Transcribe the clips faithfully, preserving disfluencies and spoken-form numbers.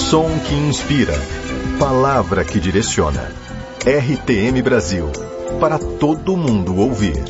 Som que inspira. Palavra que direciona. R T M Brasil. Para todo mundo ouvir.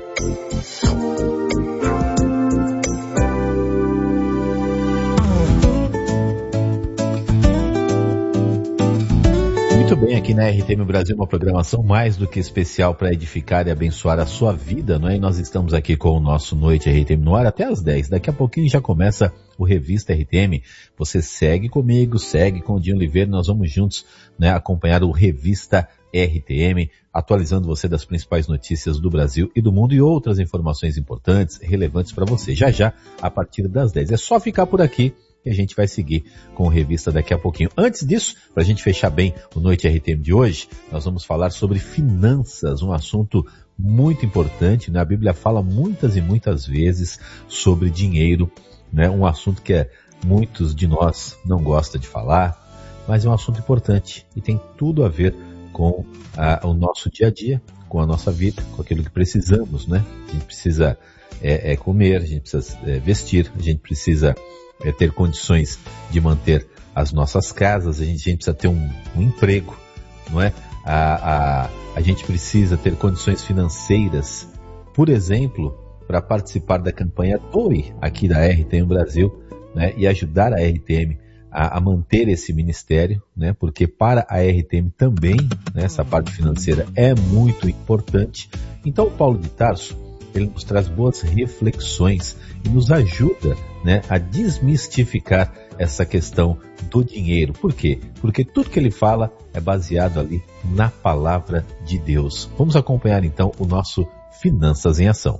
Muito bem, aqui na R T M Brasil, uma programação mais do que especial para edificar e abençoar a sua vida, não é? E nós estamos aqui com o nosso Noite R T M no ar até às dez. Daqui a pouquinho já começa o Revista R T M. Você segue comigo, segue com o Dinho Oliveira, nós vamos juntos, né, acompanhar o Revista R T M, atualizando você das principais notícias do Brasil e do mundo e outras informações importantes, relevantes para você. Já já, a partir das dez. É só ficar por aqui e a gente vai seguir com a revista daqui a pouquinho. Antes disso, para a gente fechar bem o Noite R T M de hoje, nós vamos falar sobre finanças, um assunto muito importante, né? A Bíblia fala muitas e muitas vezes sobre dinheiro, né? Um assunto que é, muitos de nós não gostam de falar, mas é um assunto importante e tem tudo a ver com a, o nosso dia a dia, com a nossa vida, com aquilo que precisamos, né? A gente precisa é, é comer, a gente precisa é, vestir, a gente precisa é, ter condições de manter as nossas casas, a gente, a gente precisa ter um, um emprego, não é? A, a, a gente precisa ter condições financeiras, por exemplo, para participar da campanha Doe aqui da R T M Brasil, né? E ajudar a R T M a, a manter esse ministério, né? Porque para a R T M também, né, essa parte financeira é muito importante. Então o Paulo de Tarso, ele nos traz boas reflexões e nos ajuda, né, a desmistificar essa questão do dinheiro. Por quê? Porque tudo que ele fala é baseado ali na palavra de Deus. Vamos acompanhar então o nosso Finanças em Ação.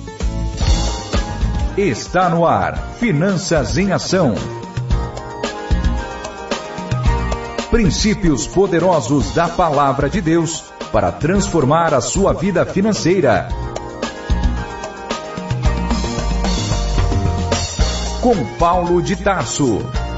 Está no ar, Finanças em Ação. Princípios poderosos da Palavra de Deus para transformar a sua vida financeira. Com Paulo de Tarso.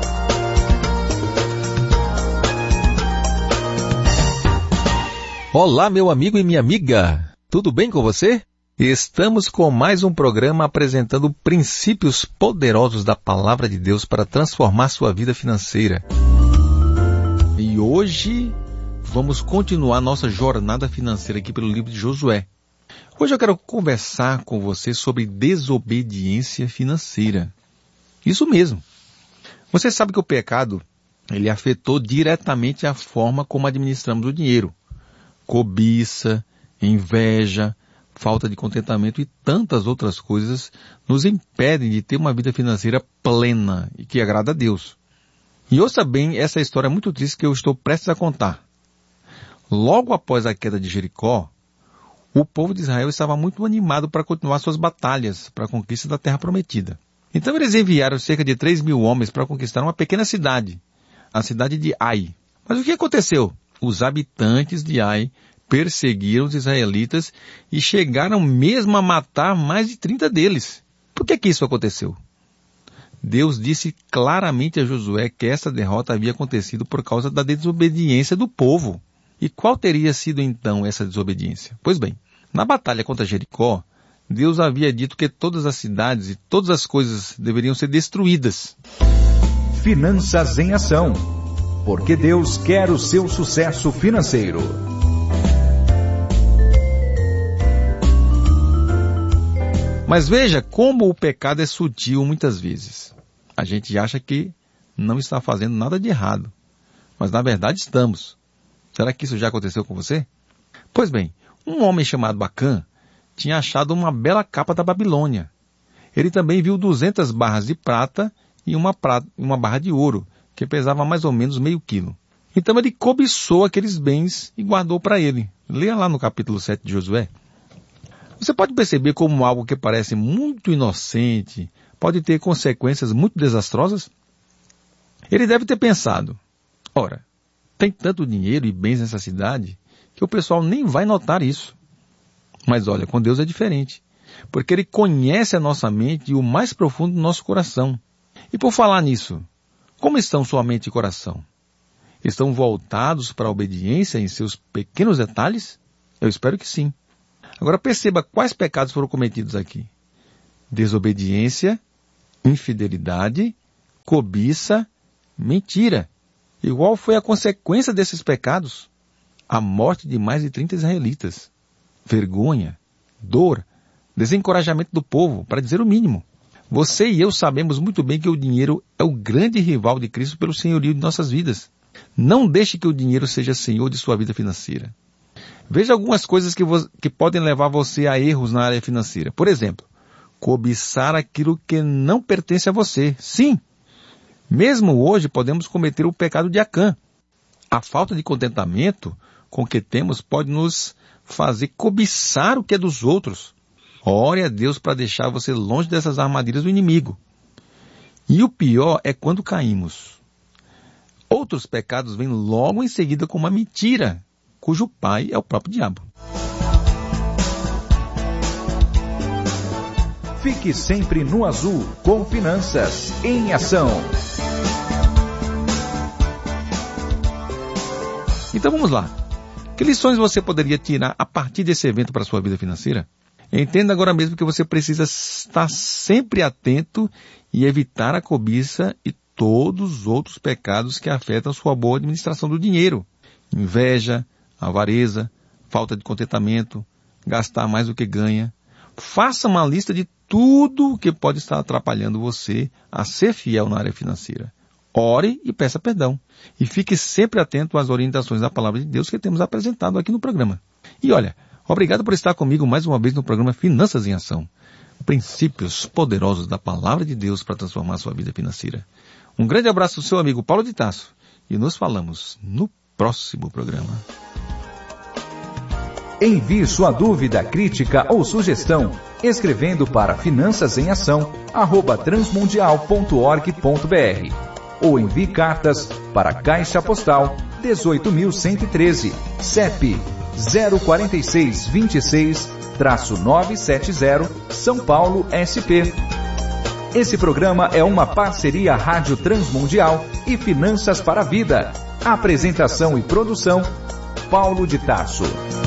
Olá, meu amigo e minha amiga. Tudo bem com você? Estamos com mais um programa apresentando princípios poderosos da Palavra de Deus para transformar sua vida financeira. E hoje vamos continuar nossa jornada financeira aqui pelo livro de Josué. Hoje eu quero conversar com você sobre desobediência financeira. Isso mesmo. Você sabe que o pecado, ele afetou diretamente a forma como administramos o dinheiro. Cobiça, inveja, falta de contentamento e tantas outras coisas nos impedem de ter uma vida financeira plena e que agrada a Deus. E ouça bem essa história muito triste que eu estou prestes a contar. Logo após a queda de Jericó, o povo de Israel estava muito animado para continuar suas batalhas para a conquista da terra prometida. Então eles enviaram cerca de três mil homens para conquistar uma pequena cidade, a cidade de Ai. Mas o que aconteceu? Os habitantes de Ai perseguiram os israelitas e chegaram mesmo a matar mais de trinta deles. Por que que isso aconteceu? Deus disse claramente a Josué que essa derrota havia acontecido por causa da desobediência do povo. E qual teria sido então essa desobediência? Pois bem, na batalha contra Jericó, Deus havia dito que todas as cidades e todas as coisas deveriam ser destruídas. Finanças em Ação. Porque Deus quer o seu sucesso financeiro. Mas veja como o pecado é sutil muitas vezes. A gente acha que não está fazendo nada de errado, mas na verdade estamos. Será que isso já aconteceu com você? Pois bem, um homem chamado Acã tinha achado uma bela capa da Babilônia. Ele também viu duzentas barras de prata e uma, prata, uma barra de ouro, que pesava mais ou menos meio quilo. Então ele cobiçou aqueles bens e guardou para ele. Leia lá no capítulo sete de Josué. Você pode perceber como algo que parece muito inocente pode ter consequências muito desastrosas? Ele deve ter pensado, ora, tem tanto dinheiro e bens nessa cidade que o pessoal nem vai notar isso. Mas olha, com Deus é diferente, porque Ele conhece a nossa mente e o mais profundo do nosso coração. E por falar nisso, como estão sua mente e coração? Estão voltados para a obediência em seus pequenos detalhes? Eu espero que sim. Agora perceba quais pecados foram cometidos aqui. Desobediência, infidelidade, cobiça, mentira. E qual foi a consequência desses pecados? A morte de mais de trinta israelitas. Vergonha, dor, desencorajamento do povo, para dizer o mínimo. Você e eu sabemos muito bem que o dinheiro é o grande rival de Cristo pelo senhorio de nossas vidas. Não deixe que o dinheiro seja senhor de sua vida financeira. Veja algumas coisas que, que podem levar você a erros na área financeira. Por exemplo, cobiçar aquilo que não pertence a você. Sim, mesmo hoje podemos cometer o pecado de Acã. A falta de contentamento com o que temos pode nos fazer cobiçar o que é dos outros. Ore a Deus para deixar você longe dessas armadilhas do inimigo. E o pior é quando caímos. Outros pecados vêm logo em seguida com uma mentira, cujo pai é o próprio diabo. Fique sempre no azul com Finanças em Ação. Então vamos lá. Que lições você poderia tirar a partir desse evento para a sua vida financeira? Entenda agora mesmo que você precisa estar sempre atento e evitar a cobiça e todos os outros pecados que afetam sua boa administração do dinheiro. Inveja, avareza, falta de contentamento, gastar mais do que ganha. Faça uma lista de tudo o que pode estar atrapalhando você a ser fiel na área financeira. Ore e peça perdão. E fique sempre atento às orientações da Palavra de Deus que temos apresentado aqui no programa. E olha, obrigado por estar comigo mais uma vez no programa Finanças em Ação. Princípios poderosos da Palavra de Deus para transformar a sua vida financeira. Um grande abraço do seu amigo Paulo de Tarso. E nos falamos no próximo programa. Envie sua dúvida, crítica ou sugestão escrevendo para finanças em ação arroba transmundial ponto org ponto br ou envie cartas para Caixa Postal dezoito mil cento e treze, C E P zero quatro seis dois seis nove sete zero, São Paulo, S P. Esse programa é uma parceria Rádio Transmundial e Finanças para a Vida. Apresentação e produção, Paulo de Tarso.